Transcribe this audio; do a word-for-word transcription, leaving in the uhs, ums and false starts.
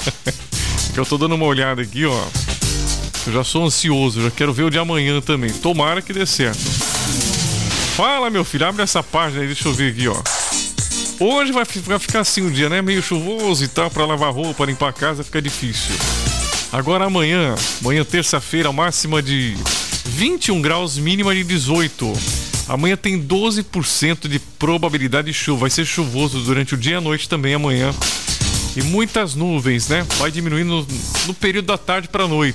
Eu tô dando uma olhada aqui, ó. Eu já sou ansioso, já quero ver o de amanhã também. Tomara que dê certo. Fala, meu filho, abre essa página aí, deixa eu ver aqui, ó. Hoje vai, vai ficar assim o dia, né? Meio chuvoso e tal, pra lavar roupa, limpar a casa, fica difícil. Agora amanhã, amanhã terça-feira, máxima de vinte e um graus, mínima de dezoito. Amanhã tem doze por cento de probabilidade de chuva. Vai ser chuvoso durante o dia e a noite também amanhã. E muitas nuvens, né? Vai diminuindo no, no período da tarde para a noite.